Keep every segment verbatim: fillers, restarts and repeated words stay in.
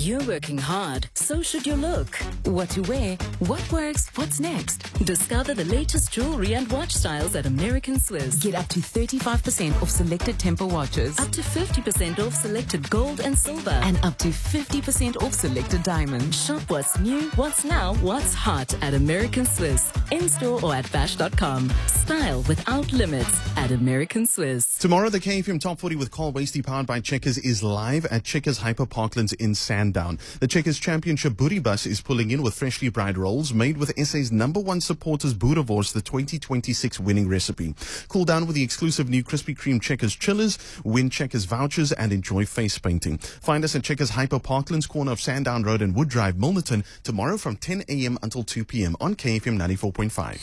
You're working hard, so should your look. What to wear, what works, what's next? Discover the latest jewelry and watch styles at American Swiss. Get up to thirty-five percent off selected Tempo watches. Up to fifty percent off selected gold and silver. And up to fifty percent off selected diamonds. Shop what's new, what's now, what's hot at American Swiss. In-store or at bash dot com. Style without limits at American Swiss. Tomorrow, the K F M Top forty with Carl Wasty powered by Checkers is live at Checkers Hyper Parklands in Sandown. The Checkers Championship Booty Bus is pulling in with freshly fried rolls made with S A's number one supporters Boerewors, the twenty twenty-six winning recipe. Cool down with the exclusive new Krispy Kreme Checkers chillers, win Checkers vouchers and enjoy face painting. Find us at Checkers Hyper Parklands, corner of Sandown Road and Wood Drive, Milnerton, tomorrow from ten a.m. until two p.m. on K F M ninety-four point five.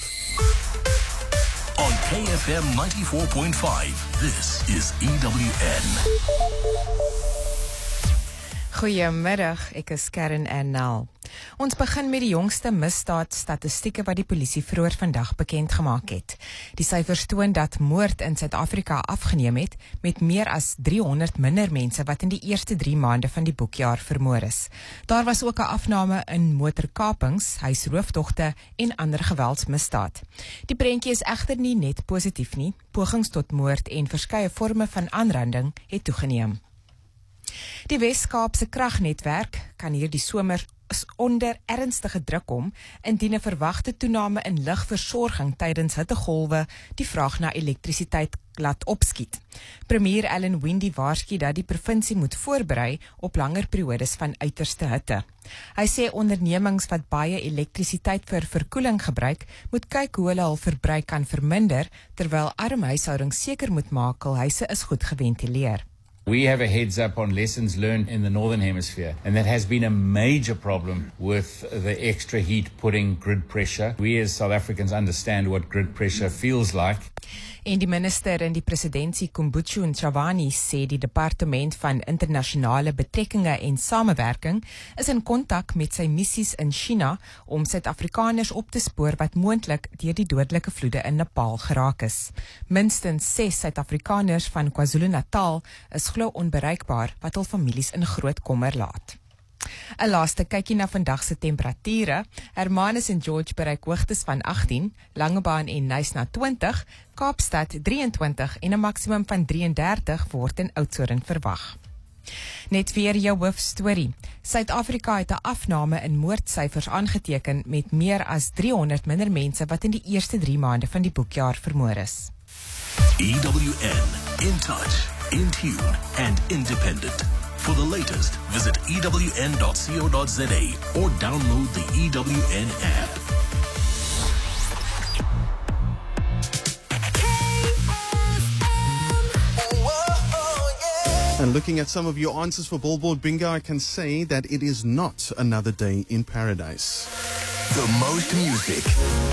On K F M ninety-four point five, this is E W N. Goeiemiddag, ek is Karen Ernal. Ons begin met die jongste misdaadstatistieke wat die polisie vroeër vandag bekend gemaak het. Die syfers toon dat moord in Suid-Afrika afgeneem het met meer as driehonderd minder mense wat in die eerste drie maande van die boekjaar vermoor is. Daar was ook 'n afname in motorkapings, huisroofdogte en ander geweldsmisdaad. Die prentjie is egter nie net positief nie. Pogings tot moord en verskeie forme van aanranding het toegeneem. Die Wes-Kaapse kragnetwerk kan hierdie somer onder ernstige druk kom indien 'n verwagte toename in ligversorging tydens hittegolwe die vraag na elektrisiteit laat opskiet. Premier Ellen Windey waarsku dat die provinsie moet voorberei op langer periodes van uiterste hitte. Hy sê ondernemings wat baie elektrisiteit vir verkoeling gebruik, moet kyk hoe hulle hul verbruik kan verminder, terwyl arm huishoudings seker moet maak hul huise is goed geventileer. We have a heads up on lessons learned in the Northern Hemisphere, and that has been a major problem with the extra heat putting grid pressure. We as South Africans understand what grid pressure feels like. En die minister in die presidentsie Kumbuchu Ntshavhani sê die departement van internasionale betrekkinge en samewerking is in kontak met sy missies in China om Suid-Afrikaners op te spoor wat moontlik deur die dodelike vloede in Nepal geraak is. Minstens ses Suid-Afrikaners van KwaZulu-Natal is glo onbereikbaar wat hul families in groot kommer laat. 'n Laaste kykie na vandag se temperature. Hermanus en George bereik hoogtes van agttien, Langebaan en Nyasa twintig, Kaapstad drieëntwintig en 'n maksimum van drieëndertig word in Oudtshoorn verwag. Net weer jou hoofstorie. Suid-Afrika het 'n afname in moordsyfers aangeteken met meer as driehonderd minder mense wat in die eerste drie maande van die boekjaar vermoor is. E W N, in touch, in tune and independent. For the latest, visit E W N dot co dot za or download the E W N app. And looking at some of your answers for Billboard Bingo, I can say that it is not another day in paradise. The most music.